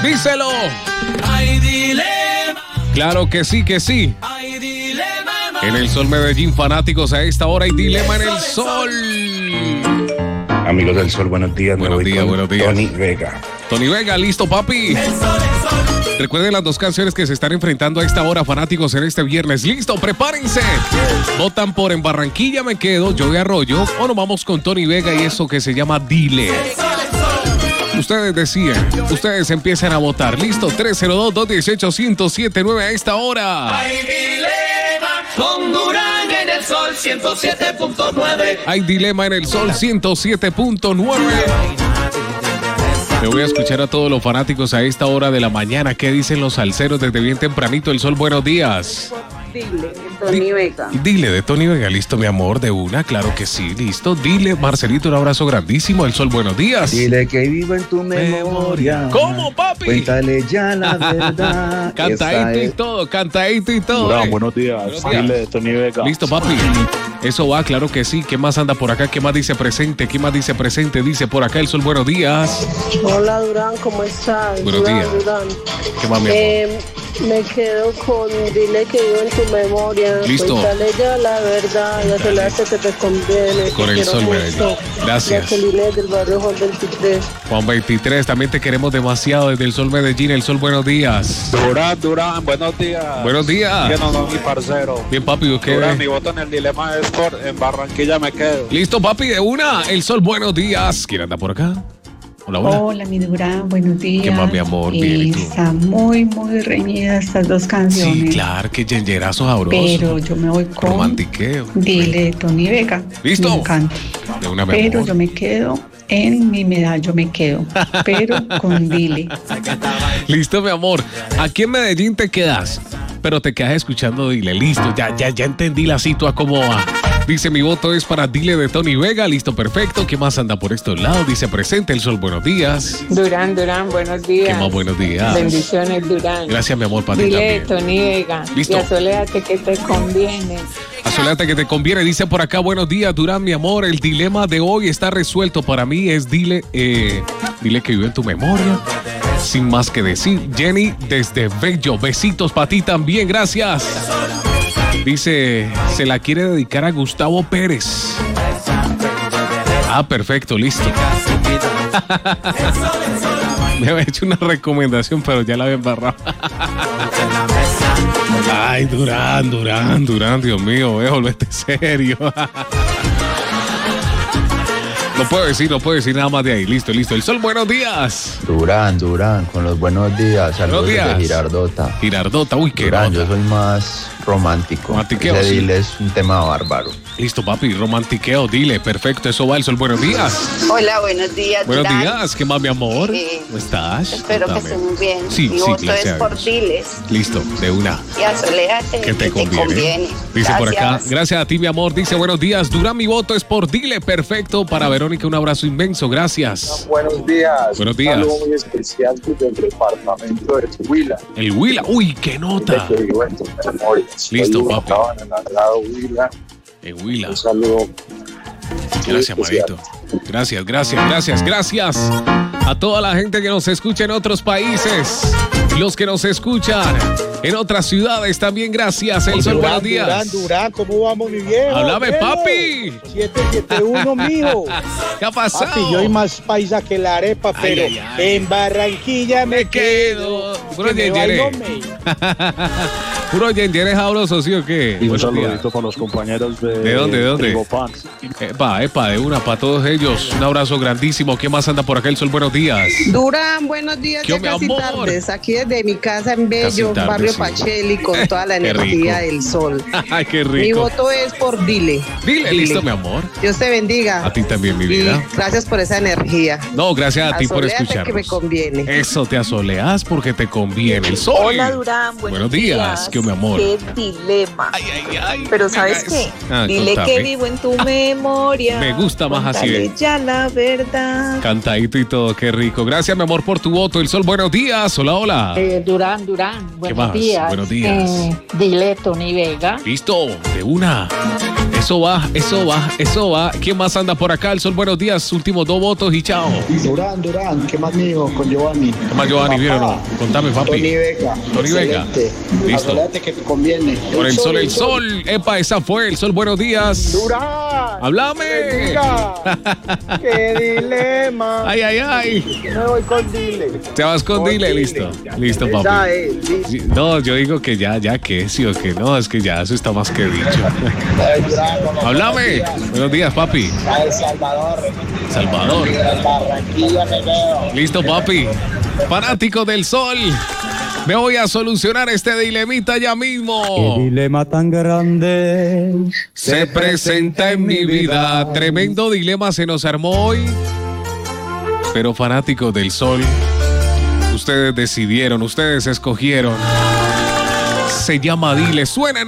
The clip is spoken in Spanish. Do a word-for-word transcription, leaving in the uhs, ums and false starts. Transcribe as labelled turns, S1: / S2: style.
S1: Díselo.
S2: Hay dilema.
S1: Claro que sí, que sí.
S2: Hay dilema.
S1: En el Sol Medellín, fanáticos, a esta hora hay dilema en el Sol.
S3: Amigos del Sol, buenos días.
S1: Buenos
S3: Me voy
S1: días,
S3: con
S1: buenos días.
S3: Tony Vega.
S1: Tony Vega, listo, papi.
S2: El sol, el sol.
S1: Recuerden las dos canciones que se están enfrentando a esta hora, fanáticos, en este viernes. Listo, prepárense. Votan por En Barranquilla Me Quedo, Yo de Arroyo, o nos vamos con Tony Vega y eso que se llama Dile. Ustedes decían, ustedes empiezan a votar. Listo, tres cero dos, dos uno ocho, uno cero siete nueve a esta hora.
S2: Hay dilema con Durán en el Sol ciento siete punto nueve.
S1: Hay dilema en el Sol ciento siete punto nueve. Me voy a escuchar a todos los fanáticos a esta hora de la mañana. ¿Qué dicen los salseros desde bien tempranito? El Sol, buenos días.
S4: Dile, Tony Vega.
S1: Dile de Tony Vega, listo, mi amor, de una, claro que sí, listo. Dile, Marcelito, un abrazo grandísimo. El Sol, buenos días.
S5: Dile que vivo en tu memoria.
S1: ¿Cómo, papi?
S5: Cuéntale ya la verdad.
S1: Cantadito y
S5: es...
S1: todo, cantadito y todo.
S6: Durán,
S1: eh.
S6: buenos días.
S1: Buenos días.
S6: Dile de Tony Vega.
S1: Listo, papi. Eso va, claro que sí. ¿Qué más anda por acá? ¿Qué más dice presente? ¿Qué más dice presente? Dice por acá el Sol, buenos días.
S4: Hola Durán, ¿cómo estás?
S1: Buenos
S4: Durán,
S1: días.
S4: Durán.
S1: ¿Qué más, mi amor?
S4: Eh, me quedo con Dile que vivo en tu memoria.
S1: Listo.
S4: Cuéntale ya la verdad, ya se le hace que te conviene.
S1: Con
S4: te
S1: el
S4: quiero
S1: Sol,
S4: mucho.
S1: Medellín. Gracias.
S4: Jacqueline del barrio Juan veintitrés.
S1: Juan veintitrés, también te queremos demasiado desde el Sol Medellín. El Sol, buenos días.
S6: Durán, Durán, buenos días.
S1: Buenos días.
S6: Que no, no, mi parcero.
S1: Bien, papi, ¿usted?
S6: Durán, mi voto en el dilema es por En Barranquilla Me Quedo.
S1: Listo, papi, de una. El Sol, buenos días. ¿Quién anda por acá? Hola, hola.
S7: Hola, mi Durán, buenos días.
S1: ¿Qué más, mi amor? Bien, ¿y tú?
S7: Están muy, muy reñidas estas dos canciones.
S1: Sí, claro, que yengerazo sabroso.
S7: Pero yo me voy con
S1: Romantiqueo.
S7: Dile de Tony Vega.
S1: Listo.
S7: Me encanta.
S1: De una, mi
S7: Pero
S1: amor.
S7: yo me quedo en mi medallo, me quedo. Pero con Dile.
S1: Listo, mi amor. Aquí en Medellín te quedas, pero te quedas escuchando Dile. Listo, ya, ya, ya entendí la situa cómo va. Dice, mi voto es para Dile de Tony Vega. Listo, perfecto. ¿Qué más anda por estos lados? Dice, presente el Sol, buenos días.
S8: Durán, Durán, buenos días.
S1: ¿Qué más, buenos días?
S8: Bendiciones, Durán.
S1: Gracias, mi amor, para ti
S8: Dile de
S1: también.
S8: Tony Vega.
S1: Listo.
S8: Y asoléate que te conviene.
S1: Asoléate que te conviene. Dice por acá, buenos días, Durán, mi amor. El dilema de hoy está resuelto. Para mí es dile, eh, dile que vive en tu memoria. Sin más que decir. Jenny, desde Bello. Besitos para ti también, gracias. Dice, se la quiere dedicar a Gustavo Pérez. Ah, perfecto, listo. Me había hecho una recomendación, pero ya la había embarrado. Ay, Durán, Durán, Durán, Dios mío, viejo, volvete serio. No puedo decir, no puedo decir nada más de ahí. Listo, listo. El Sol, buenos días.
S5: Durán, Durán, con los buenos días. Saludos
S1: días.
S5: de Girardota.
S1: Girardota, uy, qué
S5: Durán,
S1: nota.
S5: yo soy más romántico.
S1: Romantiqueo,
S5: Ese
S1: sí.
S5: Dile es un tema bárbaro.
S1: Listo, papi, romantiqueo, dile, perfecto, eso va. El Sol, buenos días.
S9: Hola, buenos días.
S1: Buenos
S9: Durán.
S1: días, ¿qué más, mi amor?
S9: Eh,
S1: ¿Cómo estás?
S9: Espero
S1: Cuéntame.
S9: que estén muy bien.
S1: Sí,
S9: Mi
S1: sí,
S9: voto
S1: gracias
S9: es
S1: a
S9: por
S1: Dios.
S9: Diles.
S1: Listo, de una.
S9: Y asoléate
S1: Que te conviene. Dice por acá, gracias a ti, mi amor. Dice, buenos días, Durán, mi voto es por Dile, perfecto. Para Verónica, un abrazo inmenso, gracias.
S10: Buenos días.
S1: Buenos días.
S10: Un saludo muy especial desde el departamento de Huila.
S1: El Huila, uy, qué nota.
S10: Dile que vivo en tu memoria.
S1: Listo,
S10: Soy
S1: papi.
S10: ubicado en el agrado Huila.
S1: En Huila.
S10: Un saludo.
S1: Gracias, Marito. Gracias, gracias, gracias, gracias a toda la gente que nos escucha en otros países, los que nos escuchan en otras ciudades también, gracias. El Sol, buenos días.
S11: Durán, Durán, ¿cómo vamos, mi viejo?
S1: Háblame,
S11: Viejo.
S1: papi.
S11: siete siete uno mío.
S1: ¿Qué ha pasado?
S11: Papi, yo soy más paisa que la arepa,
S1: Ay,
S11: pero
S1: ay, ay.
S11: en Barranquilla me,
S1: Me quedo. Puro
S11: que me
S1: yengere.
S11: bailo, me.
S1: Puro yengere sabroso, ¿sí o qué?
S6: Y un
S1: Buenos
S6: saludito
S1: días.
S6: para los compañeros de...
S1: ¿De dónde, de dónde?
S6: Trigo Pan.
S1: Epa, epa, de una, para todos ellos. Un abrazo grandísimo. ¿Qué más anda por acá? El Sol, buenos días.
S4: Durán, buenos días,
S1: ¿Qué,
S4: ya
S1: mi
S4: casi
S1: amor?
S4: tardes. Aquí desde mi casa en
S1: Casi
S4: Bello,
S1: tardes,
S4: barrio
S1: sí.
S4: Pacheli, con toda la
S1: Qué
S4: energía
S1: rico.
S4: del sol.
S1: Ay, qué
S4: Mi
S1: rico.
S4: voto es por Dile.
S1: Dile, listo, mi amor.
S4: Dios te bendiga.
S1: A ti también, mi
S4: Y
S1: vida.
S4: gracias por esa energía.
S1: No, gracias a ti por
S4: Asoléate
S1: escucharnos.
S4: que me conviene.
S1: Eso, te asoleas porque te conviene. El Sol.
S12: Hola Durán, buenos,
S1: Buenos días. ¿Qué, mi amor?
S12: Qué dilema.
S1: Ay, ay, ay.
S12: Pero
S1: Venga,
S12: ¿sabes
S1: es-
S12: qué?
S1: Ah,
S12: Dile
S1: contame.
S12: que vivo en tu memoria.
S1: Me gusta más así,
S12: Cuéntale
S1: eh.
S12: ya la verdad.
S1: Cantadito y todo, qué rico. Gracias, mi amor, por tu voto. El Sol, buenos días. Hola, hola.
S8: Eh, Durán, Durán, buenos
S1: más?
S8: días.
S1: Buenos días.
S8: Eh, dile Tony Vega.
S1: Listo, de una. Eso va, eso va, eso va. ¿Quién más anda por acá? El Sol, buenos días. Últimos dos votos y chao.
S10: Durán, Durán, ¿qué más, mijo? Con Giovanni.
S1: ¿Qué más, Giovanni? ¿Vieron o no? Contame, papi.
S10: Tony Vega.
S1: Tony Vega. Listo.
S10: Acuérdate que te conviene.
S1: Por el sol, el sol. Epa, esa fue el Sol, buenos días.
S11: Durán.
S1: Háblame.
S11: ¡Qué dilema!
S1: Ay, ay, ay.
S11: Me voy con Dile.
S1: Te vas con, con Dile, Dile, listo. Listo, papi.
S11: Ya es, listo.
S1: No, yo digo que ya, ya que sí o que no, es que ya eso está más que dicho. Háblame. Buenos días, papi.
S10: El Salvador.
S1: Salvador.
S10: Barranquilla me veo.
S1: Listo, papi. Fanático del Sol. Me voy a solucionar este dilemita ya mismo.
S3: Qué dilema tan grande
S1: se presenta en mi vida. Tremendo dilema se nos armó hoy. Pero fanáticos del Sol, ustedes decidieron, ustedes escogieron. Se llama Dile. Suena.